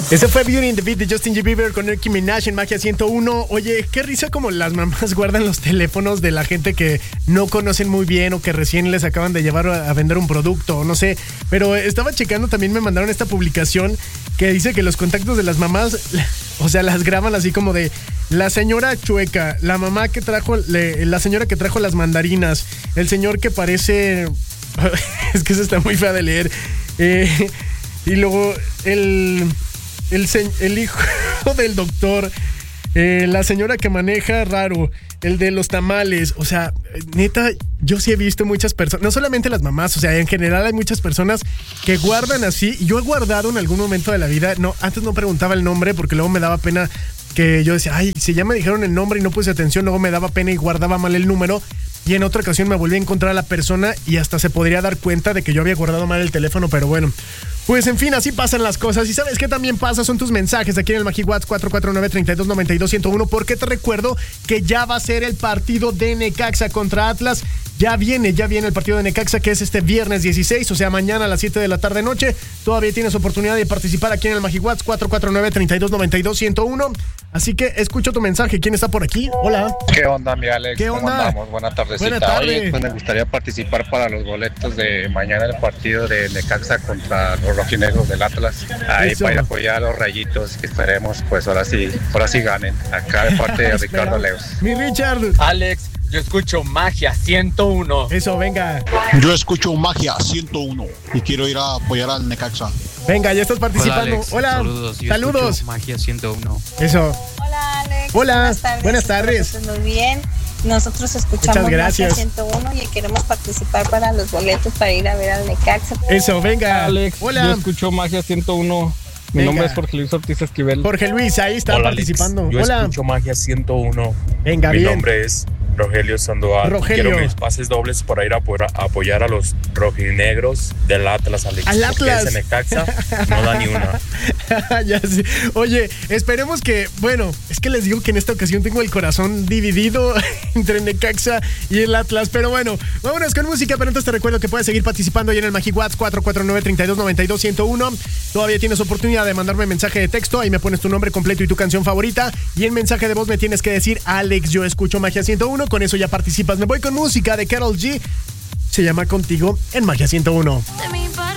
Ese fue Beauty in the Beat de Justin Bieber con Nicki Minaj en Magia 101. Oye, qué risa como las mamás guardan los teléfonos de la gente que no conocen muy bien o que recién les acaban de llevar a vender un producto, no sé. Pero estaba checando, también me mandaron esta publicación que dice que los contactos de las mamás, o sea, las graban así como de la señora chueca, la mamá que trajo, la señora que trajo las mandarinas, el señor que parece... es que eso está muy fea de leer. Y luego el hijo del doctor, la señora que maneja raro, el de los tamales. O sea, neta, yo sí he visto muchas personas, no solamente las mamás, o sea, en general hay muchas personas que guardan así. Yo he guardado en algún momento de la vida, no, antes no preguntaba el nombre porque luego me daba pena, que yo decía, ay, si ya me dijeron el nombre y no puse atención, luego me daba pena y guardaba mal el número. Y en otra ocasión me volví a encontrar a la persona y hasta se podría dar cuenta de que yo había guardado mal el teléfono, pero bueno. Pues en fin, así pasan las cosas. Y ¿sabes qué también pasa? Son tus mensajes aquí en el MagiWhat's 449-3292-101, porque te recuerdo que ya va a ser el partido de Necaxa contra Atlas. Ya viene el partido de Necaxa, que es este viernes 16, o sea, mañana a las 7 de la tarde noche. Todavía tienes oportunidad de participar aquí en el MagiWhat's 449-3292-101. Así que escucho tu mensaje. ¿Quién está por aquí? Hola. ¿Qué onda, mi Alex? ¿Qué onda? ¿Cómo andamos? Buena tardecita. Buena tarde. Oye, pues me gustaría participar para los boletos de mañana el partido de Necaxa contra los rojinegros del Atlas. Ahí Eso. para ir a apoyar a los rayitos, que esperemos, pues ahora sí ganen. Acá de parte de Ricardo Leos. Mi Richard. Alex, yo escucho Magia 101. Eso, venga. Yo escucho Magia 101 y quiero ir a apoyar al Necaxa. Venga, ya estás participando. Hola, Alex. Hola. Saludos. Yo Saludos. escucho Magia 101. Eso. Hola, Alex. Hola. Buenas tardes. Buenas tardes. Muy bien. Nosotros escuchamos Muchas gracias. Magia 101 y queremos participar para los boletos para ir a ver al Necaxa. Eso, venga. Alex, Hola. yo escucho Magia 101. Mi Venga. nombre es Jorge Luis Ortiz Esquivel. Jorge Luis, ahí está Hola, participando. Alex. Yo Hola. escucho Magia 101. Venga, Mi bien. nombre es Rogelio Sandoval. Rogelio. Quiero mis pases dobles para ir a apoyar a los rojinegros del Atlas, Alex. Al Porque Atlas. ese Necaxa no da ni una. Ya sé. Oye, esperemos que, bueno, es que les digo que en esta ocasión tengo el corazón dividido entre Necaxa y el Atlas, pero bueno, vámonos con música, pero antes te recuerdo que puedes seguir participando ahí en el MagiWhat's 449-3292-101. Todavía tienes oportunidad de mandarme mensaje de texto, ahí me pones tu nombre completo y tu canción favorita, y en mensaje de voz me tienes que decir, Alex, yo escucho Magia 101, con eso ya participas. Me voy con música de Karol G, se llama Contigo en Magia 101. De mi parte